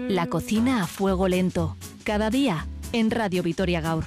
La cocina a fuego lento. Cada día en Radio Vitoria Gaur.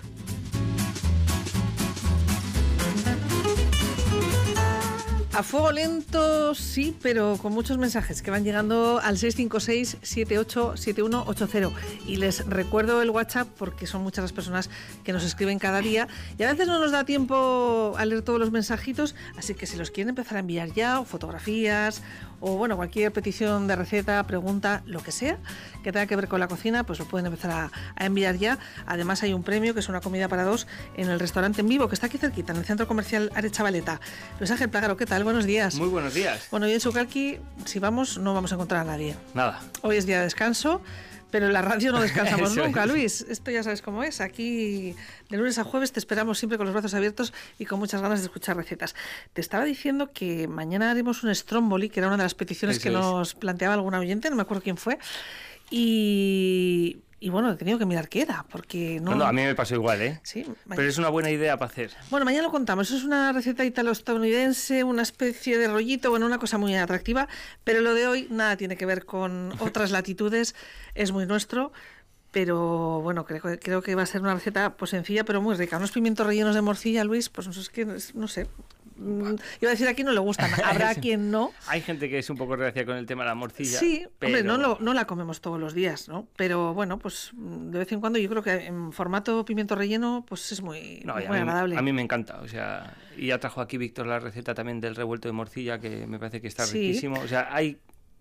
A fuego lento, sí, pero con muchos mensajes que van llegando al 656-787180. Y les recuerdo el WhatsApp porque son muchas las personas que nos escriben cada día y a veces no nos da tiempo a leer todos los mensajitos, así que si los quieren empezar a enviar ya, o fotografías, o bueno, cualquier petición de receta, pregunta, lo que sea, que tenga que ver con la cocina, pues lo pueden empezar a enviar ya. Además hay un premio que es una comida para dos en el restaurante En Vivo, que está aquí cerquita, en el centro comercial Arechavaleta. Luis Ángel Plagaro, ¿qué tal? Buenos días. Muy buenos días. Bueno, hoy en Sucalqui, si vamos, no vamos a encontrar a nadie. Nada. Hoy es día de descanso, pero en la radio no descansamos nunca, Luis. Esto ya sabes cómo es. Aquí, de lunes a jueves, te esperamos siempre con los brazos abiertos y con muchas ganas de escuchar recetas. Te estaba diciendo que mañana haremos un stromboli, que era una de las peticiones que nos planteaba algún oyente, no me acuerdo quién fue. Y bueno, he tenido que mirar qué era, porque no... No, a mí me pasó igual, ¿eh? Sí. Pero es una buena idea para hacer. Bueno, mañana lo contamos. Eso es una receta italo-estadounidense, una especie de rollito, bueno, una cosa muy atractiva, pero lo de hoy nada tiene que ver con otras latitudes, es muy nuestro, pero bueno, creo que va a ser una receta pues sencilla, pero muy rica. Unos pimientos rellenos de morcilla, Luis, pues es que, no sé... Iba a decir, aquí no le gustan, habrá quien no. Hay gente que es un poco reacia con el tema de la morcilla. Sí, pero... hombre, no la comemos todos los días, ¿no? Pero bueno, pues de vez en cuando yo creo que en formato pimiento relleno pues es muy agradable. A mí me encanta, o sea, y ya trajo aquí Víctor la receta también del revuelto de morcilla, que me parece que está riquísimo. O sea, hay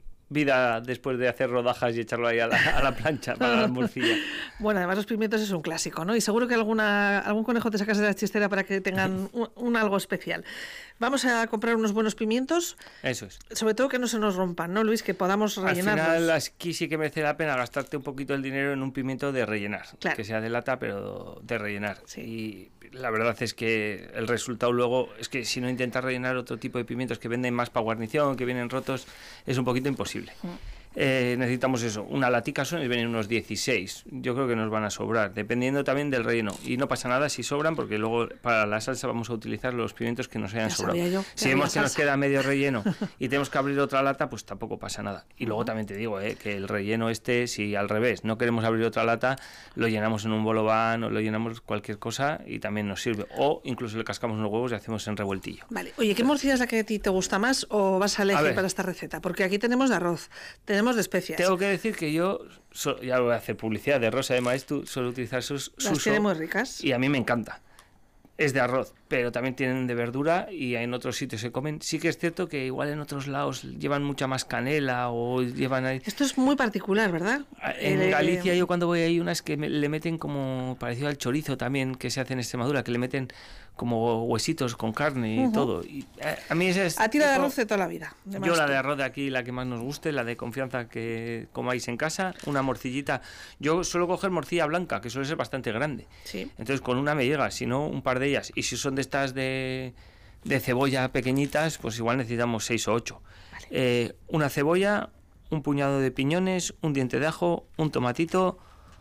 vida después de hacer rodajas y echarlo ahí a la plancha para la morcilla. Bueno, además los pimientos es un clásico, ¿no? Y seguro que algún conejo te sacas de la chistera para que tengan un algo especial. Vamos a comprar unos buenos pimientos. Eso es. Sobre todo que no se nos rompan, ¿no, Luis? Que podamos rellenarlos. Al final aquí sí que merece la pena gastarte un poquito el dinero en un pimiento de rellenar. Claro. Que sea de lata, pero de rellenar. Sí. Y la verdad es que el resultado luego es que si no intentas rellenar otro tipo de pimientos que venden más para guarnición, que vienen rotos, es un poquito imposible. Necesitamos eso, una latica son y vienen unos 16, yo creo que nos van a sobrar, dependiendo también del relleno, y no pasa nada si sobran, porque luego para la salsa vamos a utilizar los pimientos que nos hayan sobrado. Si vemos que nos queda medio relleno y tenemos que abrir otra lata, pues tampoco pasa nada. Y luego también te digo que el relleno si al revés no queremos abrir otra lata, lo llenamos en un bolobán o lo llenamos cualquier cosa y también nos sirve, o incluso le cascamos unos huevos y hacemos en revueltillo. Vale, oye, ¿qué morcilla es la que a ti te gusta más o vas a elegir para esta receta? Porque aquí tenemos de arroz, tenemos de especias. Tengo que decir que yo, ya voy a hacer publicidad de Rosa de Maeztu, suelo utilizar sus las tiene muy ricas. Y a mí me encanta. Es de arroz, pero también tienen de verdura y en otros sitios se comen. Sí que es cierto que igual en otros lados llevan mucha más canela o llevan... Esto es muy particular, ¿verdad? En Galicia yo cuando voy ahí unas que le meten como parecido al chorizo también, que se hace en Extremadura, que le meten como huesitos con carne y todo. Y a mí esa es... A ti la de arroz de toda la vida. Yo la de arroz de aquí, la que más nos guste, la de confianza que comáis en casa, una morcillita. Yo suelo coger morcilla blanca, que suele ser bastante grande. Sí. Entonces con una me llega, si no un par de ellas. Y si son de estas de cebolla pequeñitas, pues igual necesitamos 6 o 8. Vale. Una cebolla, un puñado de piñones, un diente de ajo, un tomatito,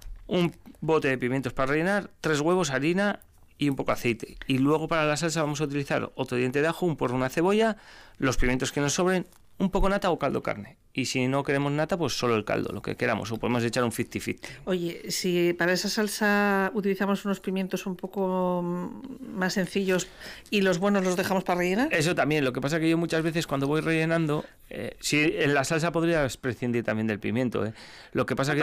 un bote de pimientos para rellenar, 3 huevos, harina y un poco de aceite. Y luego para la salsa vamos a utilizar otro diente de ajo, un porro, una cebolla, los pimientos que nos sobren, un poco nata o caldo carne. Y si no queremos nata, pues solo el caldo, lo que queramos. O podemos echar un 50-50. Oye, si para esa salsa utilizamos unos pimientos un poco más sencillos y los buenos los dejamos para rellenar. Eso también. Lo que pasa es que yo muchas veces cuando voy rellenando, si en la salsa podrías prescindir también del pimiento. Lo que pasa que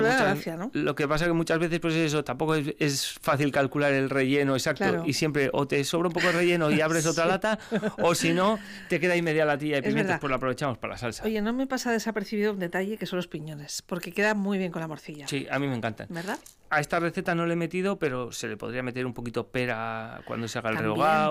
muchas veces, pues eso, tampoco es fácil calcular el relleno exacto. Claro. Y siempre o te sobra un poco de relleno y abres otra lata, o si no, te queda ahí media latilla de pimientos, pues lo aprovechamos para la salsa. Oye, no me pasa desapercibido un detalle que son los piñones, porque queda muy bien con la morcilla. Sí, a mí me encantan. ¿Verdad? A esta receta no le he metido, pero se le podría meter un poquito pera cuando se haga el rehogado.